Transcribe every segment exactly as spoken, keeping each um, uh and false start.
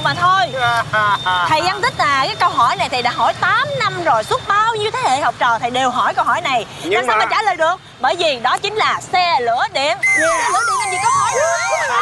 mà thôi. Thầy Văn Tích à, cái câu hỏi này thầy đã hỏi tám năm rồi, suốt bao nhiêu thế hệ học trò thầy đều hỏi câu hỏi này. Nhưng làm sao mà trả lời được? Bởi vì đó chính là xe lửa điện. Xe lửa điện làm gì có hỏi nữa.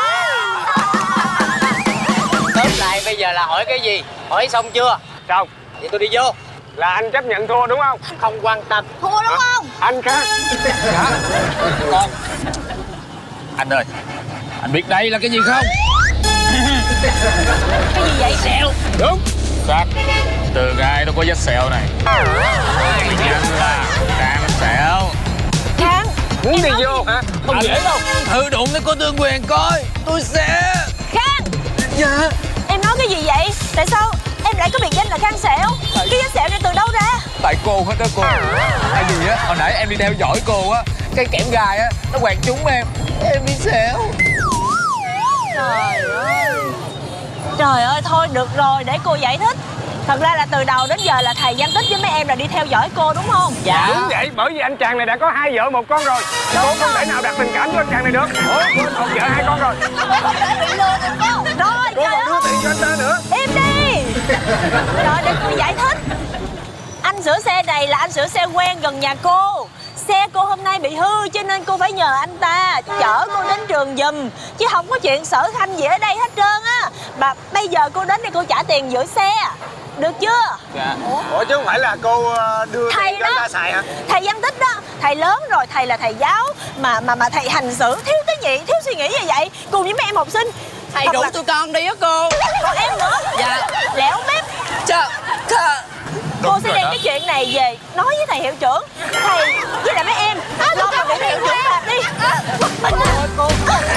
Tóm lại bây giờ là hỏi cái gì? Hỏi xong chưa? Xong. Vậy tôi đi vô. Là anh chấp nhận thua đúng không? Không quan tâm. Thua đúng không? Anh khác. Dạ. Con. Anh ơi, anh biết đây là cái gì không? Cái gì vậy? Sẹo. Đúng. Xác. Từ gai nó có vết sẹo này. Anh là cạn sẹo. Khang. Muốn đi vô hả? Không dễ đâu. Thử đụng với cô Tương Quyền coi. Tôi sẽ... Khang. Dạ. Em nói cái gì vậy? Tại sao em lại có biệt danh là Khang Sẹo? Cái vết sẹo này từ đâu ra? Tại cô hết đó cô. Tại vì á, hồi nãy em đi theo dõi cô á, cái kẽm gai á, nó quẹt trúng em. Em bị sẹo. Trời ơi. Trời ơi, thôi được rồi, để cô giải thích. Thật ra là từ đầu đến giờ là thầy Văn Tích với mấy em là đi theo dõi cô đúng không? Dạ. Đúng vậy, bởi vì anh chàng này đã có hai vợ một con rồi. Cô không thể nào đặt tình cảm với anh chàng này được. Một vợ hai con rồi. Không thể bị lừa được cô. Rồi, Cô trời còn đưa ơi. tiền cho anh ta nữa. Im đi. Rồi để cô giải thích. Anh sửa xe này là anh sửa xe quen gần nhà cô. Xe cô hôm nay bị hư cho nên cô phải nhờ anh ta chở cô đến trường giùm. Chứ không có chuyện sở khanh gì ở đây hết trơn á. Mà bây giờ cô đến đây cô trả tiền giữ xe. Được chưa? Dạ. Ủa chứ không phải là cô đưa Thầy tiền cho anh đó. ta xài hả? Thầy Văn Tích đó. Thầy lớn rồi, thầy là thầy giáo. Mà mà mà thầy hành xử thiếu tế nhị, thiếu suy nghĩ như vậy. Cùng với mấy em học sinh. Thầy Thật đủ là... tụi con đi á cô. Còn em nữa. Dạ. Lẻo mép. Chà. Cô sẽ đem cái chuyện này về nói với thầy hiệu trưởng. Thầy với lại mấy em lo mà để hiệu trưởng làm đi. Mình ơi cô.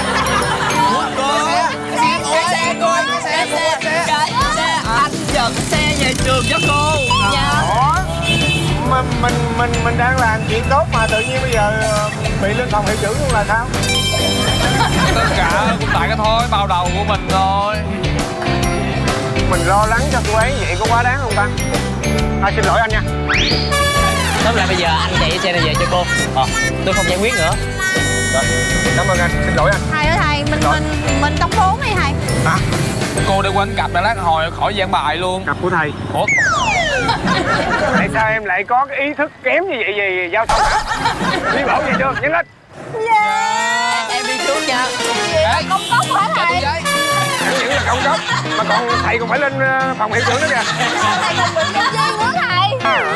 Xe cô, xe cô, xe cô, xe, xe, anh dẫn xe về trường cho cô. Dạ. Ủa? Mà mình mình mình đang làm chuyện tốt mà tự nhiên bây giờ bị lên phòng hiệu trưởng luôn là sao? Tất cả cũng tại cái thói bao đầu của mình thôi. Mình lo lắng cho cô ấy vậy có quá đáng không ta? À, xin lỗi anh nha. Tóm lại bây giờ anh chạy xe này về cho cô. Ờ, tôi không giải quyết nữa. Rồi, cảm ơn anh, xin lỗi anh. Thầy ơi thầy, mình mình mình đóng vốn đi thầy. Hả? Cô để quên cặp đã lát hồi khỏi giảng bài luôn. Cặp của thầy. Ủa? Tại sao em lại có cái ý thức kém như vậy về giao thông hả? Đi bộ về chưa? Nhanh lên. Yeah. Em đi trước nha. Ê, Công tóc hả cho tôi thầy? giấy. Chẳng những là công cấp mà còn thầy còn phải lên phòng hiệu trưởng nữa kìa. Thầy còn bị nhân viên nữa thầy.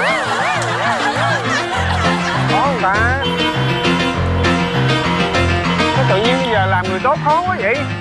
Khó không ta? Sao tự nhiên bây giờ làm người tốt khó quá vậy?